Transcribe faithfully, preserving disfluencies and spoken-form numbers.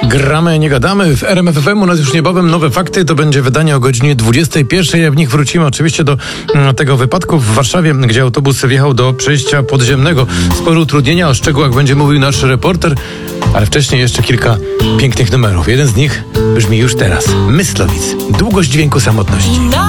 Gramy, nie gadamy. W R M F F M u nas już niebawem nowe fakty. To będzie wydanie o godzinie dwudziestej pierwszej. A w nich wrócimy oczywiście do mm, tego wypadku w Warszawie, gdzie autobus wjechał do przejścia podziemnego. Spore utrudnienia, o szczegółach będzie mówił nasz reporter. Ale wcześniej jeszcze kilka pięknych numerów. Jeden z nich brzmi już teraz. Myslowic. Długość dźwięku samotności.